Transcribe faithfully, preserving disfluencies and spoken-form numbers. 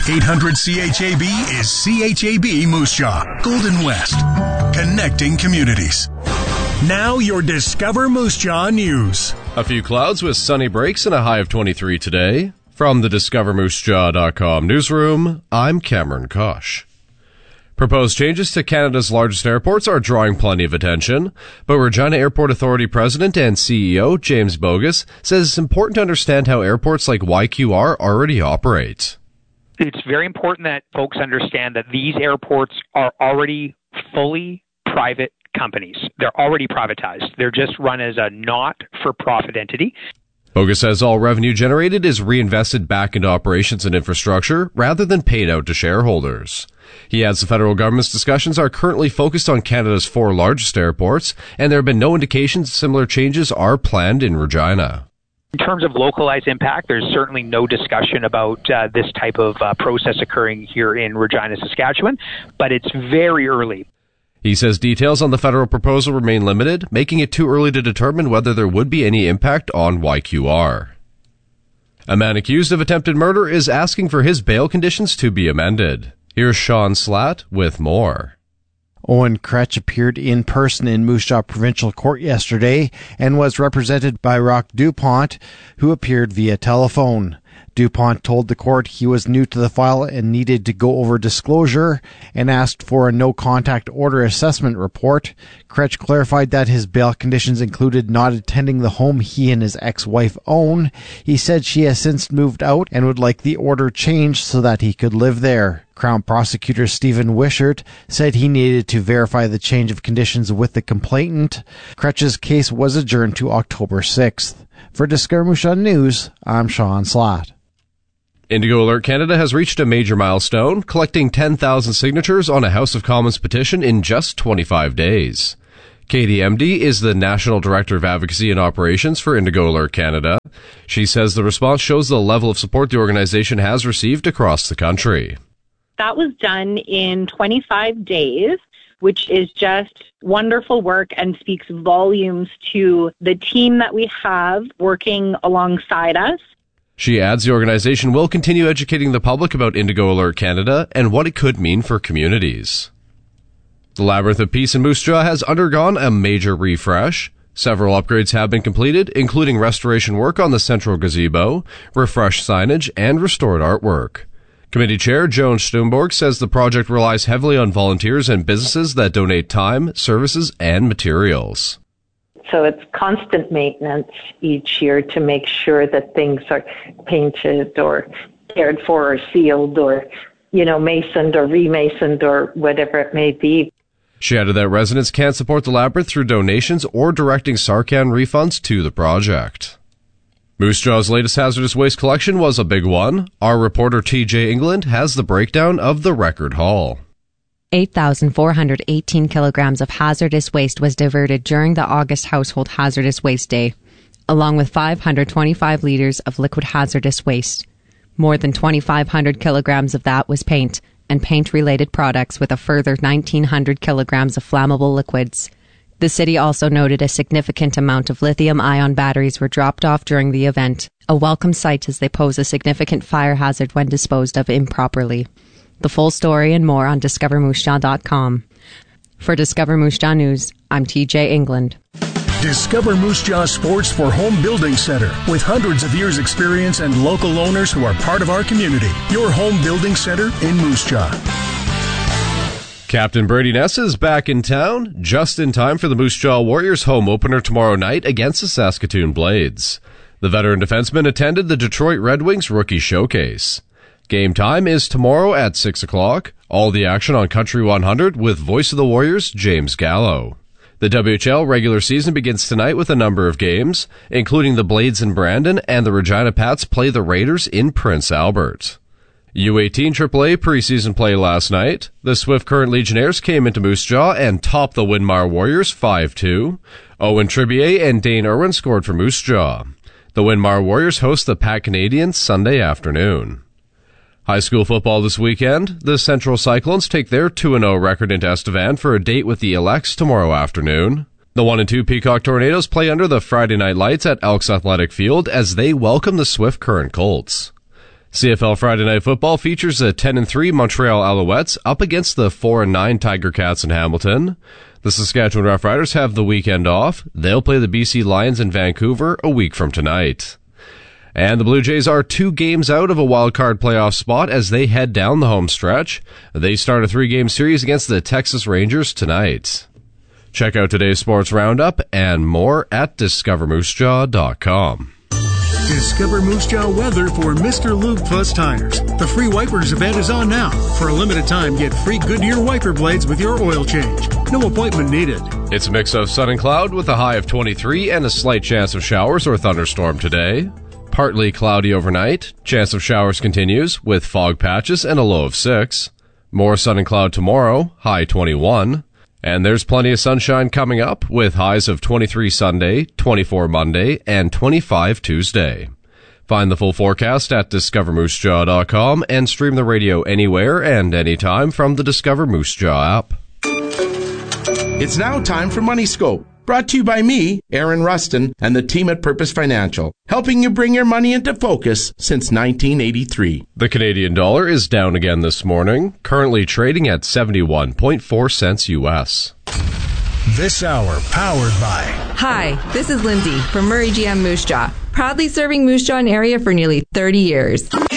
eight hundred C H A B is C H A B Moose Jaw, Golden West, connecting communities. Now your Discover Moose Jaw news. A few clouds with sunny breaks and a high of twenty-three today. From the discover moose jaw dot com newsroom, I'm Cameron Kosh. Proposed changes to Canada's largest airports are drawing plenty of attention, but Regina Airport Authority President and C E O James Bogus says it's important to understand how airports like Y Q R already operate. It's very important that folks understand that these airports are already fully private companies. They're already privatized. They're just run as a not-for-profit entity. Bogus says all revenue generated is reinvested back into operations and infrastructure rather than paid out to shareholders. He adds the federal government's discussions are currently focused on Canada's four largest airports, and there have been no indications similar changes are planned in Regina. In terms of localized impact, there's certainly no discussion about uh, this type of uh, process occurring here in Regina, Saskatchewan, but it's very early. He says details on the federal proposal remain limited, making it too early to determine whether there would be any impact on Y Q R. A man accused of attempted murder is asking for his bail conditions to be amended. Here's Sean Slatt with more. Owen Kretsch appeared in person in Moose Jaw Provincial Court yesterday and was represented by Roch Dupont, who appeared via telephone. Dupont told the court he was new to the file and needed to go over disclosure and asked for a no-contact order assessment report. Kretsch clarified that his bail conditions included not attending the home he and his ex-wife own. He said she has since moved out and would like the order changed so that he could live there. Crown Prosecutor Stephen Wishart said he needed to verify the change of conditions with the complainant. Kretsch's case was adjourned to October sixth. For Discover Moose Jaw News, I'm Sean Slatt. Indigo Alert Canada has reached a major milestone, collecting ten thousand signatures on a House of Commons petition in just twenty-five days. Katie Emdy is the National Director of Advocacy and Operations for Indigo Alert Canada. She says the response shows the level of support the organization has received across the country. That was done in twenty-five days, which is just wonderful work and speaks volumes to the team that we have working alongside us. She adds the organization will continue educating the public about Indigo Alert Canada and what it could mean for communities. The Labyrinth of Peace in Moose Jaw has undergone a major refresh. Several upgrades have been completed, including restoration work on the central gazebo, refreshed signage, and restored artwork. Committee Chair Joan Stumborg says the project relies heavily on volunteers and businesses that donate time, services, and materials. So it's constant maintenance each year to make sure that things are painted or cared for or sealed or, you know, masoned or remasoned or whatever it may be. She added that residents can support the Labyrinth through donations or directing Sarcan refunds to the project. Moose Jaw's latest hazardous waste collection was a big one. Our reporter T J England has the breakdown of the record haul. eight thousand four hundred eighteen kilograms of hazardous waste was diverted during the August Household Hazardous Waste Day, along with five hundred twenty-five liters of liquid hazardous waste. More than twenty-five hundred kilograms of that was paint and paint-related products, with a further nineteen hundred kilograms of flammable liquids. The city also noted a significant amount of lithium-ion batteries were dropped off during the event, a welcome sight as they pose a significant fire hazard when disposed of improperly. The full story and more on discover moose jaw dot com. For Discover Moose Jaw News, I'm T J England. Discover Moose Jaw Sports for Home Building Center. With hundreds of years experience and local owners who are part of our community. Your home building center in Moose Jaw. Captain Brady Ness is back in town, just in time for the Moose Jaw Warriors home opener tomorrow night against the Saskatoon Blades. The veteran defenseman attended the Detroit Red Wings Rookie Showcase. Game time is tomorrow at six o'clock. All the action on Country one hundred with Voice of the Warriors, James Gallo. The W H L regular season begins tonight with a number of games, including the Blades in Brandon, and the Regina Pats play the Raiders in Prince Albert. U eighteen triple A preseason play last night. The Swift Current Legionnaires came into Moose Jaw and topped the Winmar Warriors five two. Owen Tribier and Dane Irwin scored for Moose Jaw. The Winmar Warriors host the Pat Canadians Sunday afternoon. High school football this weekend. The Central Cyclones take their two and oh record into Estevan for a date with the Elects tomorrow afternoon. The one and two Peacock Tornadoes play under the Friday night lights at Elks Athletic Field as they welcome the Swift Current Colts. C F L Friday Night Football features the ten and three Montreal Alouettes up against the four and nine Tiger Cats in Hamilton. The Saskatchewan Roughriders have the weekend off. They'll play the B C Lions in Vancouver a week from tonight. And the Blue Jays are two games out of a wildcard playoff spot as they head down the home stretch. They start a three-game series against the Texas Rangers tonight. Check out today's sports roundup and more at discover moose jaw dot com. Discover Moose Jaw weather for Mister Lube Plus Tires. The free wipers event is on now. For a limited time, get free Goodyear wiper blades with your oil change. No appointment needed. It's a mix of sun and cloud with a high of twenty-three and a slight chance of showers or thunderstorm today. Partly cloudy overnight. Chance of showers continues with fog patches and a low of six. More sun and cloud tomorrow, high twenty-one. And there's plenty of sunshine coming up with highs of twenty-three Sunday, twenty-four Monday, and twenty-five Tuesday. Find the full forecast at discover moose jaw dot com and stream the radio anywhere and anytime from the Discover Moose Jaw app. It's now time for Money Scope, brought to you by me, Aaron Rustin, and the team at Purpose Financial, helping you bring your money into focus since nineteen eighty-three. The Canadian dollar is down again this morning, currently trading at seventy-one point four cents U S. This hour powered by... Hi, this is Lindsay from Murray G M Moose Jaw, proudly serving Moose Jaw area for nearly thirty years.